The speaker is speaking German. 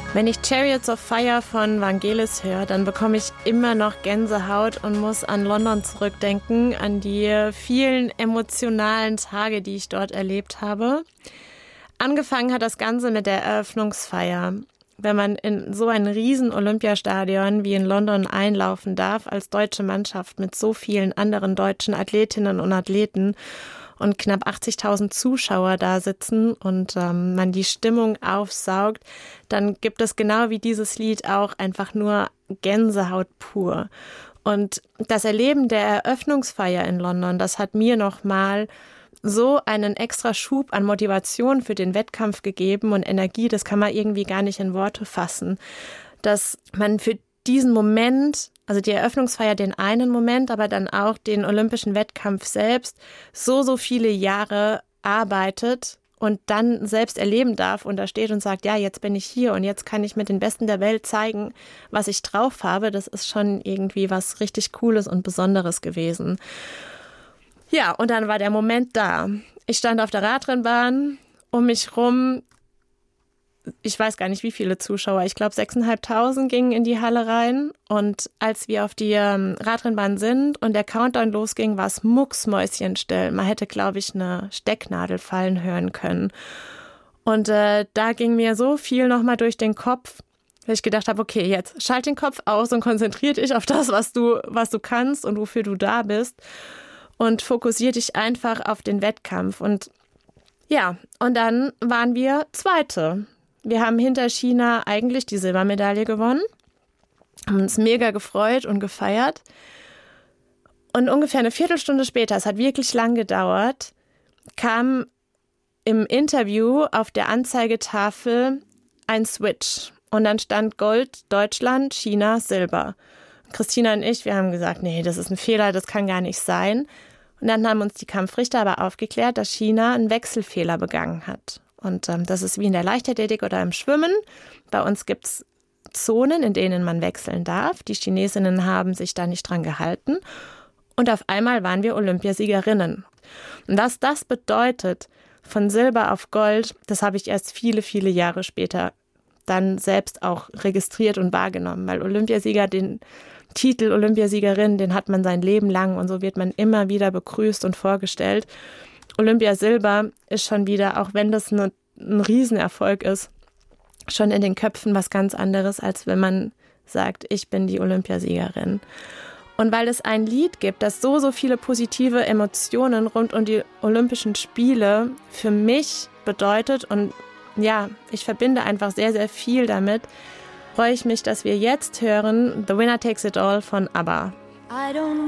Wenn ich Chariots of Fire von Vangelis höre, dann bekomme ich immer noch Gänsehaut und muss an London zurückdenken, an die vielen emotionalen Tage, die ich dort erlebt habe. Angefangen hat das Ganze mit der Eröffnungsfeier. Wenn man in so ein riesen Olympiastadion wie in London einlaufen darf, als deutsche Mannschaft mit so vielen anderen deutschen Athletinnen und Athleten und knapp 80.000 Zuschauer da sitzen und man die Stimmung aufsaugt, dann gibt es genau wie dieses Lied auch einfach nur Gänsehaut pur. Und das Erleben der Eröffnungsfeier in London, das hat mir nochmal so einen extra Schub an Motivation für den Wettkampf gegeben und Energie, das kann man irgendwie gar nicht in Worte fassen, dass man für diesen Moment, also die Eröffnungsfeier den einen Moment, aber dann auch den olympischen Wettkampf selbst, so viele Jahre arbeitet und dann selbst erleben darf und da steht und sagt, ja, jetzt bin ich hier und jetzt kann ich mit den Besten der Welt zeigen, was ich drauf habe. Das ist schon irgendwie was richtig Cooles und Besonderes gewesen. Ja, und dann war der Moment da. Ich stand auf der Radrennbahn, um mich rum, ich weiß gar nicht, wie viele Zuschauer, ich glaube 6.500 gingen in die Halle rein. Und als wir auf die Radrennbahn sind und der Countdown losging, war es mucksmäuschenstill. Man hätte, glaube ich, eine Stecknadel fallen hören können. Und da ging mir so viel nochmal durch den Kopf, dass ich gedacht habe, okay, jetzt schalt den Kopf aus und konzentrier dich auf das, was du kannst und wofür du da bist. Und fokussier dich einfach auf den Wettkampf. Und ja, und dann waren wir Zweite. Wir haben hinter China eigentlich die Silbermedaille gewonnen, haben uns mega gefreut und gefeiert. Und ungefähr eine Viertelstunde später, es hat wirklich lang gedauert, kam im Interview auf der Anzeigetafel ein Switch. Und dann stand Gold Deutschland, China Silber. Christina und ich, wir haben gesagt, nee, das ist ein Fehler, das kann gar nicht sein. Und dann haben uns die Kampfrichter aber aufgeklärt, dass China einen Wechselfehler begangen hat. Und das ist wie in der Leichtathletik oder im Schwimmen. Bei uns gibt es Zonen, in denen man wechseln darf. Die Chinesinnen haben sich da nicht dran gehalten. Und auf einmal waren wir Olympiasiegerinnen. Und was das bedeutet, von Silber auf Gold, das habe ich erst viele, viele Jahre später dann selbst auch registriert und wahrgenommen. Weil Olympiasieger, den Titel Olympiasiegerin, den hat man sein Leben lang und so wird man immer wieder begrüßt und vorgestellt. Olympiasilber ist schon wieder, auch wenn das ein Riesenerfolg ist, schon in den Köpfen was ganz anderes, als wenn man sagt, ich bin die Olympiasiegerin. Und weil es ein Lied gibt, das so viele positive Emotionen rund um die Olympischen Spiele für mich bedeutet und ja, ich verbinde einfach sehr, sehr viel damit, freue ich mich, dass wir jetzt hören The Winner Takes It All von ABBA.